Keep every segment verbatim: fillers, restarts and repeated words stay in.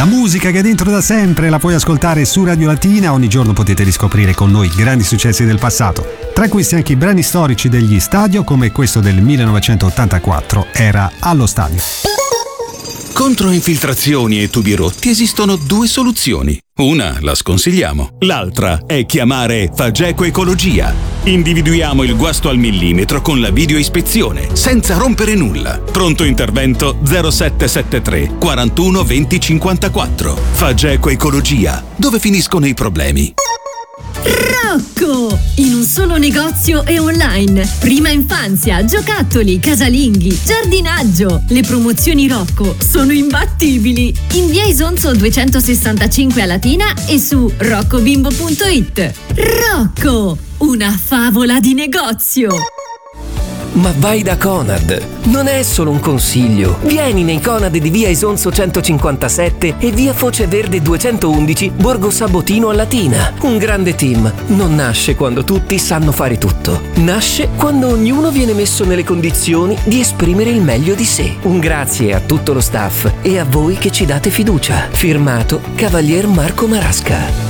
La musica che è dentro da sempre la puoi ascoltare su Radio Latina, ogni giorno potete riscoprire con noi grandi successi del passato, tra questi anche i brani storici degli stadio come questo del millenovecentottantaquattro, Era allo stadio. Contro infiltrazioni e tubi rotti esistono due soluzioni. Una la sconsigliamo, l'altra è chiamare Fageco Ecologia. Individuiamo il guasto al millimetro con la videoispezione, senza rompere nulla. Pronto intervento zero sette sette tre quarantuno venti cinquantaquattro. Fageco Ecologia, dove finiscono i problemi? Rocco! In un solo negozio e online. Prima infanzia, giocattoli, casalinghi, giardinaggio. Le promozioni Rocco sono imbattibili. In via Isonzo duecentosessantacinque a Latina e su roccobimbo punto it. Rocco! Una favola di negozio! Ma vai da Conad! Non è solo un consiglio. Vieni nei Conad di via Isonzo centocinquantasette e via Foce Verde duecentoundici, Borgo Sabotino a Latina. Un grande team non nasce quando tutti sanno fare tutto. Nasce quando ognuno viene messo nelle condizioni di esprimere il meglio di sé. Un grazie a tutto lo staff e a voi che ci date fiducia. Firmato Cavalier Marco Marasca.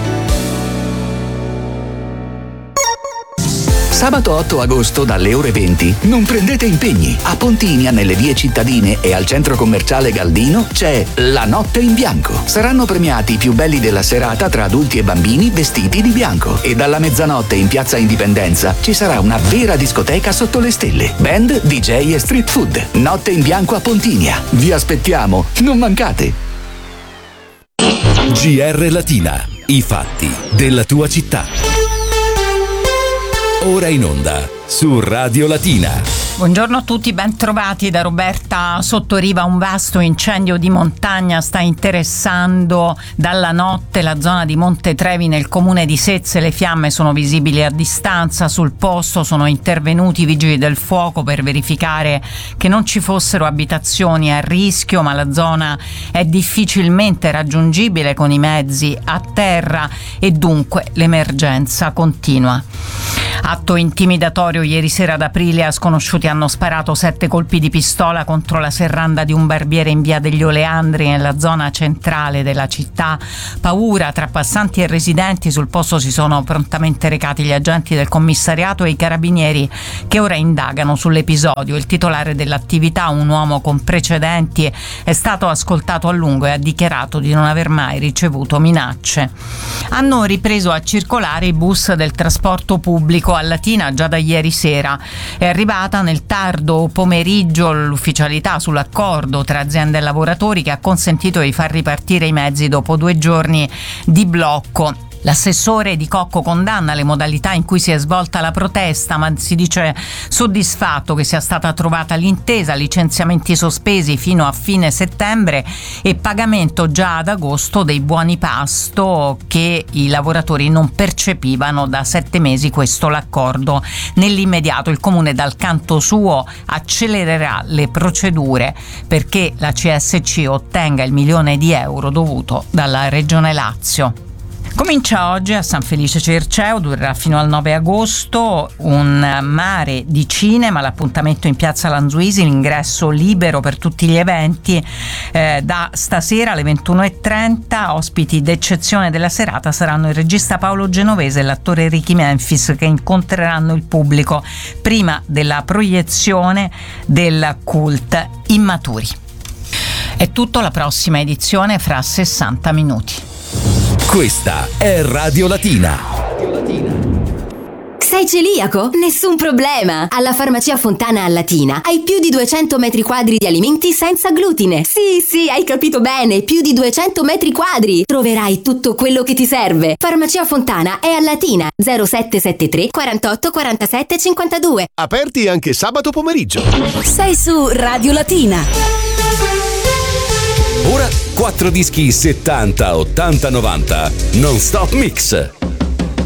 Sabato otto agosto dalle ore venti non prendete impegni. A Pontinia, nelle vie cittadine e al centro commerciale Galdino c'è La Notte in Bianco. Saranno premiati i più belli della serata tra adulti e bambini vestiti di bianco. E dalla mezzanotte in piazza Indipendenza ci sarà una vera discoteca sotto le stelle. Band, D J e street food. Notte in Bianco a Pontinia. Vi aspettiamo, non mancate. G R Latina, i fatti della tua città. Ora in onda su Radio Latina. Buongiorno a tutti, ben trovati da Roberta Sottoriva. Un vasto incendio di montagna sta interessando dalla notte la zona di Monte Trevi nel comune di Sezze. Le fiamme sono visibili a distanza. Sul posto sono intervenuti i vigili del fuoco per verificare che non ci fossero abitazioni a rischio, ma la zona è difficilmente raggiungibile con i mezzi a terra e dunque l'emergenza continua. Atto intimidatorio ieri sera ad Aprilia, sconosciuti hanno sparato sette colpi di pistola contro la serranda di un barbiere in via degli Oleandri nella zona centrale della città. Paura tra passanti e residenti. Sul posto si sono prontamente recati gli agenti del commissariato e i carabinieri che ora indagano sull'episodio. Il titolare dell'attività, un uomo con precedenti, è stato ascoltato a lungo e ha dichiarato di non aver mai ricevuto minacce. Hanno ripreso a circolare i bus del trasporto pubblico a Latina già da ieri sera. È arrivata nel tardo pomeriggio l'ufficialità sull'accordo tra aziende e lavoratori che ha consentito di far ripartire i mezzi dopo due giorni di blocco. L'assessore Di Cocco condanna le modalità in cui si è svolta la protesta, ma si dice soddisfatto che sia stata trovata l'intesa, licenziamenti sospesi fino a fine settembre e pagamento già ad agosto dei buoni pasto che i lavoratori non percepivano da sette mesi. Questo l'accordo. Nell'immediato il comune dal canto suo accelererà le procedure perché la C S C ottenga il milione di euro dovuto dalla Regione Lazio. Comincia oggi a San Felice Circeo, durerà fino al nove agosto, un mare di cinema, l'appuntamento in piazza Lanzuisi, l'ingresso libero per tutti gli eventi. Eh, da stasera alle ventuno e trenta ospiti d'eccezione della serata saranno il regista Paolo Genovese e l'attore Ricky Memphis, che incontreranno il pubblico prima della proiezione del cult Immaturi. È tutto, la prossima edizione fra sessanta minuti. Questa è Radio Latina. Sei celiaco? Nessun problema! Alla Farmacia Fontana a Latina hai più di duecento metri quadri di alimenti senza glutine. Sì, sì, hai capito bene, più di duecento metri quadri. Troverai tutto quello che ti serve. Farmacia Fontana è a Latina, zero sette sette tre quarantotto quarantasette cinquantadue. Aperti anche sabato pomeriggio. Sei su Radio Latina. Ora quattro dischi settanta, ottanta, novanta non stop mix.